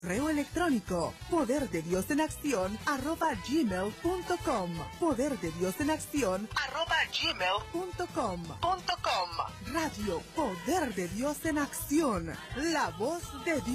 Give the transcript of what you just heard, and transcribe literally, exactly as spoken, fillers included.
Correo electrónico poder de Dios en acción arroba gmail punto com poder de Dios en acción arroba gmail punto com Radio Poder de Dios en Acción, la voz de Dios.